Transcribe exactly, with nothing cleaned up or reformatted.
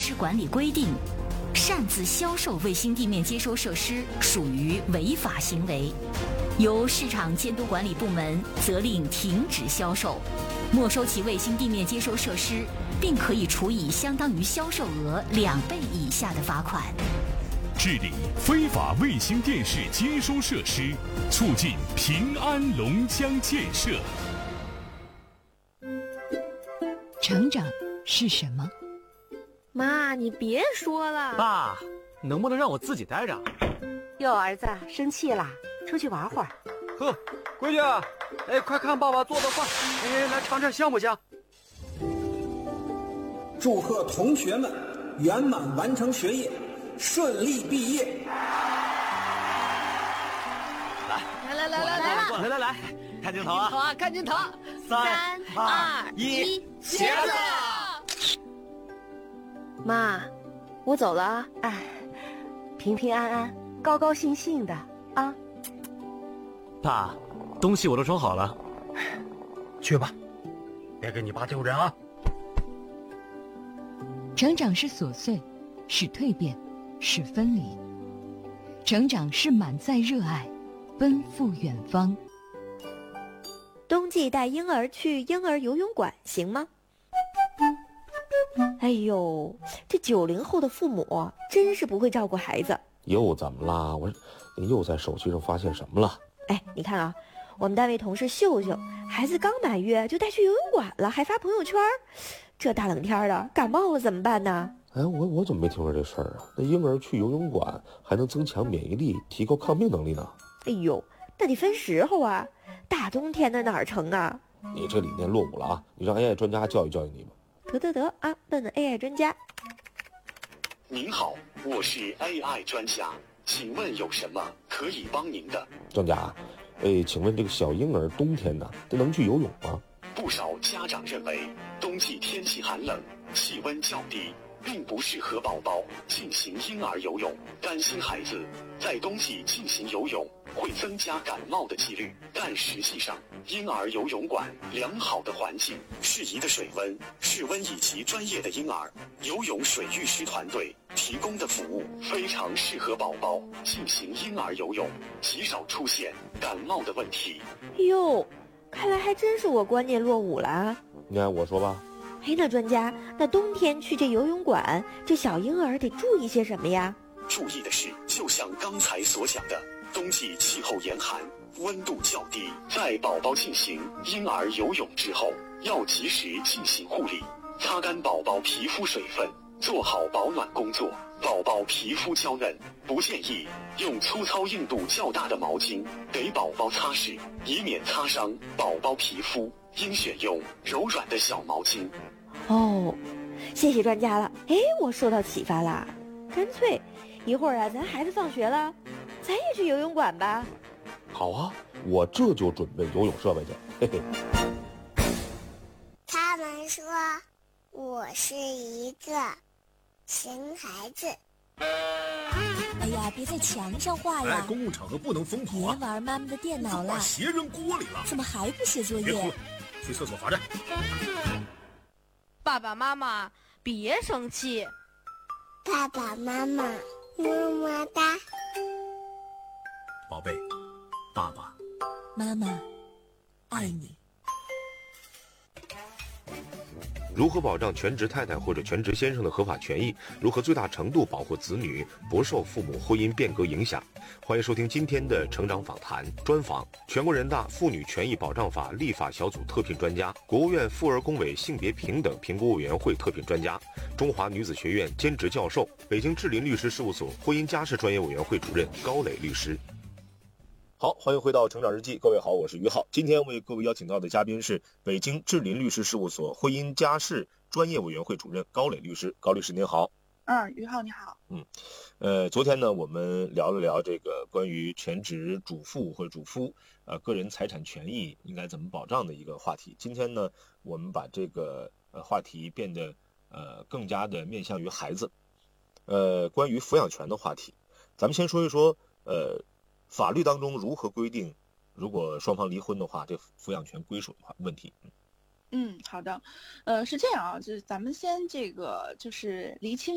施管理规定，擅自销售卫星地面接收设施属于违法行为，由市场监督管理部门责令停止销售，没收其卫星地面接收设施，并可以处以相当于销售额两倍以下的罚款。 治理非法卫星电视接收设施，促进平安龙江建设。 成长是什么？ 妈，你别说了。 爸，能不能让我自己待着？ 哟，儿子生气啦，出去玩会儿。 呵，闺女，哎，快看爸爸做的饭，哎，来尝尝香不香？ 祝贺同学们圆满完成学业，顺利毕业。 来来来来来来来来来，看镜头啊！ 好啊，看镜头。 三二一，茄子！ 妈，我走了啊！哎，平平安安，高高兴兴的啊！ 爸，东西我都装好了， 去吧，别给你爸丢人啊！ 成长是琐碎，是蜕变，是分离；成长是满载热爱，奔赴远方。 冬季带婴儿去婴儿游泳馆行吗？哎呦，这九零后的父母真是不会照顾孩子。 又怎么啦？我你又在手机上发现什么了？ 哎，你看啊，我们单位同事秀秀，孩子刚满月就带去游泳馆了，还发朋友圈。这大冷天的，感冒了怎么办呢？ 哎，我我怎么没听说这事儿啊？那婴儿去游泳馆还能增强免疫力，提高抗病能力呢？ 哎呦，那得分时候啊，大冬天的哪儿成啊？ 你这理念落伍了啊！你让 A I 专家教育教育你吧。 得得得啊，问问 A I 专家。 您好，我是 A I 专家，请问有什么可以帮您的？ 专家，哎，请问这个小婴儿冬天呢，这能去游泳吗？ 不少家长认为，冬季天气寒冷，气温较低，并不适合宝宝进行婴儿游泳，担心孩子在冬季进行游泳会增加感冒的几率。但实际上，婴儿游泳馆良好的环境、适宜的水温、室温以及专业的婴儿游泳水域师团队提供的服务，非常适合宝宝进行婴儿游泳，极少出现感冒的问题。 哟，看来还真是我观念落伍了啊！ 你看我说吧。 哎，那专家，那冬天去这游泳馆，这小婴儿得注意些什么呀？ 注意的是，就像刚才所讲的，冬季气候严寒，温度较低，在宝宝进行婴儿游泳之后，要及时进行护理，擦干宝宝皮肤水分，做好保暖工作。宝宝皮肤娇嫩，不建议用粗糙硬度较大的毛巾给宝宝擦拭，以免擦伤宝宝皮肤，应选用柔软的小毛巾。 哦，谢谢专家了。哎，我受到启发啦，干脆一会儿啊，咱孩子放学了，咱也去游泳馆吧。 好啊，我这就准备游泳设备去。嘿嘿。 他们说我是一个熊孩子。 哎呀，别在墙上画呀！ 哎，公共场合不能疯跑啊！别玩妈妈的电脑了， 把鞋扔锅里了。 怎么还不写作业？ 别哭了，去厕所罚站。 爸爸妈妈，别生气。 爸爸妈妈，么么哒。 宝贝，爸爸妈妈爱你。 如何保障全职太太或者全职先生的合法权益？如何最大程度保护子女不受父母婚姻变革影响？欢迎收听今天的成长访谈专访，全国人大妇女权益保障法立法小组特聘专家，国务院妇儿工委性别平等评估委员会特聘专家，中华女子学院兼职教授，北京智林律师事务所婚姻家事专业委员会主任高磊律师。好，欢迎回到成长日记，各位好，我是于浩。今天为各位邀请到的嘉宾是北京智林律师事务所婚姻家事专业委员会主任高磊律师。高律师您好。 嗯，于浩你好。 嗯，呃，昨天呢，我们聊了聊这个关于全职主妇或者主夫呃个人财产权益应该怎么保障的一个话题。今天呢，我们把这个呃话题变得呃更加的面向于孩子，呃，关于抚养权的话题。咱们先说一说呃。法律当中如何规定，如果双方离婚的话，这抚养权归属的话问题？ 嗯，好的，呃，是这样啊，就是咱们先这个就是厘清